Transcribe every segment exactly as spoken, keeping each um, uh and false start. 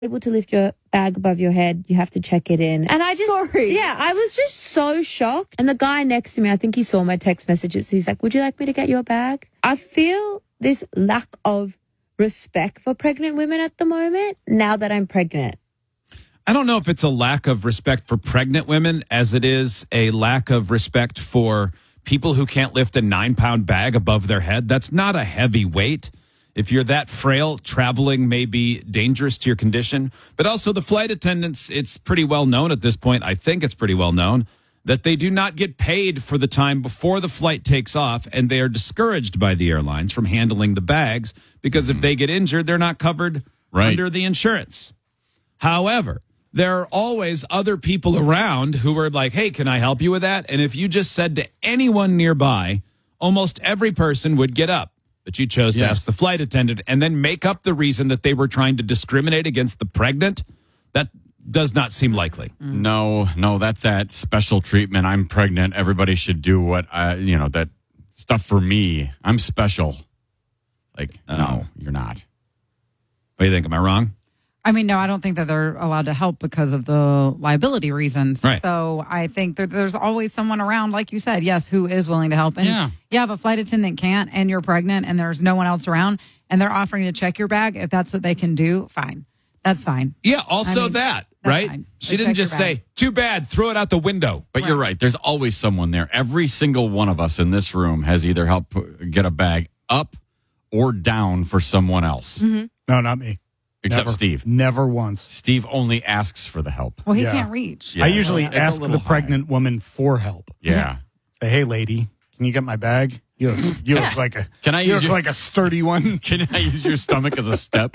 able to lift your bag above your head, you have to check it in. And I just, Sorry. yeah, I was just so shocked. And the guy next to me, I think he saw my text messages. He's like, would you like me to get your bag? I feel this lack of respect for pregnant women at the moment now that I'm pregnant. I don't know if it's a lack of respect for pregnant women as it is a lack of respect for people who can't lift a nine pound bag above their head. That's not a heavy weight. If you're that frail, traveling may be dangerous to your condition. But also the flight attendants, it's pretty well known at this point, I think it's pretty well known, that they do not get paid for the time before the flight takes off, and they are discouraged by the airlines from handling the bags because if they get injured, they're not covered right. under the insurance. However, there are always other people around who are like, hey, can I help you with that? And if you just said to anyone nearby, almost every person would get up. But you chose to yes. ask the flight attendant and then make up the reason that they were trying to discriminate against the pregnant. That does not seem likely. No, no, that's that special treatment. I'm pregnant. Everybody should do what I, you know, that stuff for me. I'm special. Like, Oh. no, you're not. What do you think? Am I wrong? I mean, no, I don't think that they're allowed to help because of the liability reasons. Right. So I think that there's always someone around, like you said, yes, who is willing to help. And Yeah. yeah, if a flight attendant can't and you're pregnant and there's no one else around and they're offering to check your bag, if that's what they can do, fine. That's fine. Yeah, also I mean, that, that's right? fine. She They didn't check your just bag. say, too bad, throw it out the window. But you're right. There's always someone there. Every single one of us in this room has either helped pu- get a bag up or down for someone else, Mm-hmm. No, not me. except Never. Steve. Never once. Steve only asks for the help. Well, he Yeah. can't reach. Yeah. I usually It's a ask little the pregnant woman for help. Yeah. Say, hey, lady, can you get my bag? You look, you look like a Can I you use look your- like a sturdy one. Can I use your stomach as a step?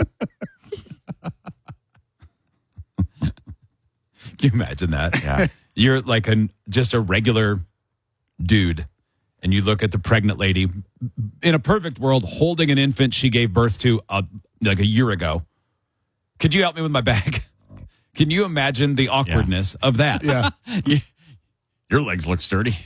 Can you imagine that? Yeah. You're like a, just a regular dude, and you look at the pregnant lady in a perfect world holding an infant she gave birth to uh, like a year ago. Could you help me with my bag? Can you imagine the awkwardness of that? Yeah. You- Your legs look sturdy.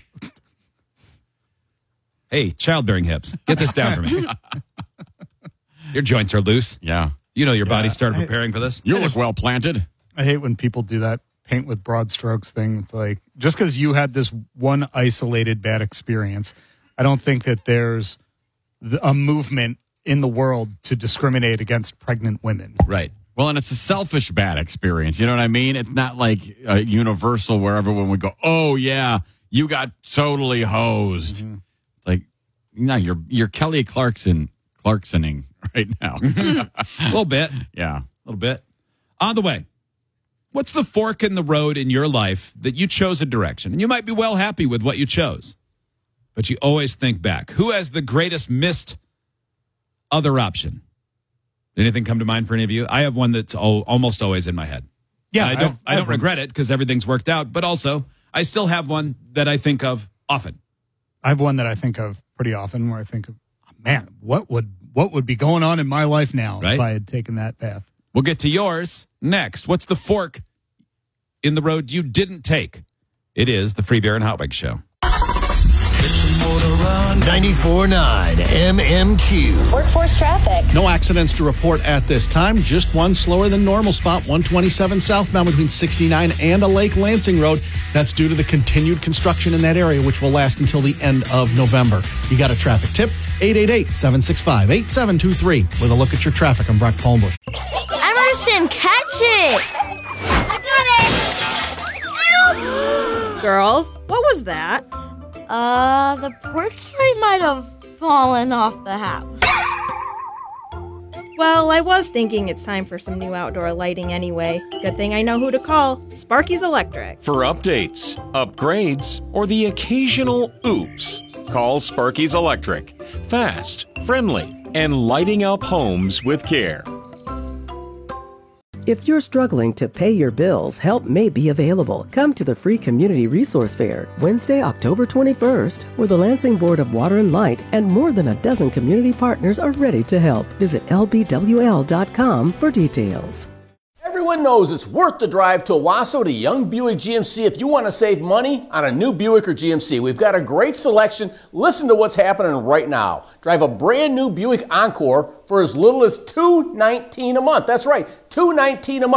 Hey, childbearing hips, get this down for me. Your joints are loose. Yeah. You know your Yeah. body started preparing for this. You look well planted. I hate when people do that paint with broad strokes thing. It's like, just because you had this one isolated bad experience, I don't think that there's the, a movement in the world to discriminate against pregnant women. Right. Well, and it's a selfish bad experience. You know what I mean? It's not like uh, universal where everyone would go, oh, yeah, you got totally hosed. Mm-hmm. Like, no, you're you're Kelly Clarkson, Clarksoning right now. A little bit. Yeah. A little bit. On the way, what's the fork in the road in your life that you chose a direction? And you might be well happy with what you chose, but you always think back. Who has the greatest missed other option? Anything come to mind for any of you? I have one that's al- almost always in my head. Yeah, And I don't, I've- I don't I've- regret it because everything's worked out, but also I still have one that I think of often. I have one that I think of pretty often where I think of, man, what would what would be going on in my life now Right. if I had taken that path? We'll get to yours next. What's the fork in the road you didn't take? It is the Free Beer and Hot Wings Show. ninety-four point nine M M Q. Workforce traffic. No accidents to report at this time. Just one slower than normal spot, one twenty-seven southbound between sixty-nine and a Lake Lansing Road. That's due to the continued construction in that area, which will last until the end of November. You got a traffic tip? eight eight eight, seven six five, eight seven two three. With a look at your traffic, I'm Brock Palmbush. Emerson, catch it! I got it! Girls, what was that? Uh, the porch light might have fallen off the house. Well, I was thinking it's time for some new outdoor lighting anyway. Good thing I know who to call. Sparky's Electric. For updates, upgrades, or the occasional oops, call Sparky's Electric. Fast, friendly, and lighting up homes with care. If you're struggling to pay your bills, help may be available. Come to the free Community Resource Fair, Wednesday, October twenty-first, where the Lansing Board of Water and Light and more than a dozen community partners are ready to help. Visit L B W L dot com for details. Everyone knows it's worth the drive to Owasso to Young Buick G M C if you want to save money on a new Buick or G M C. We've got a great selection. Listen to what's happening right now. Drive a brand new Buick Encore for as little as two hundred nineteen dollars a month. That's right, two hundred nineteen dollars a month.